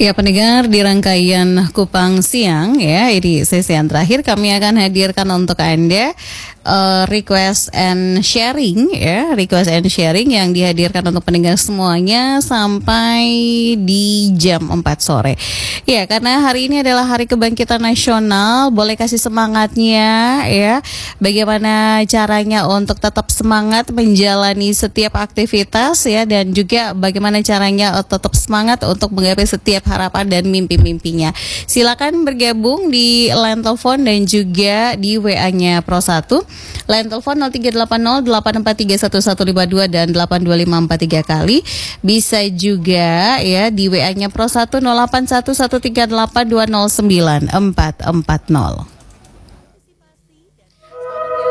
Ya pendengar, di rangkaian Kupang Siang ya, ini sesi yang terakhir kami akan hadirkan untuk Anda request and sharing yang dihadirkan untuk pendengar semuanya sampai di jam 4 sore. Ya, karena hari ini adalah Hari Kebangkitan Nasional, boleh kasih semangatnya ya. Bagaimana caranya untuk tetap semangat menjalani setiap aktivitas ya, dan juga bagaimana caranya tetap semangat untuk menggapai setiap harapan dan mimpi-mimpinya. Silakan bergabung di line telepon dan juga di WA-nya Pro 1. Line telepon 038084311152 dan 82543 kali. Bisa juga ya di WA-nya Pro 1 081138209440.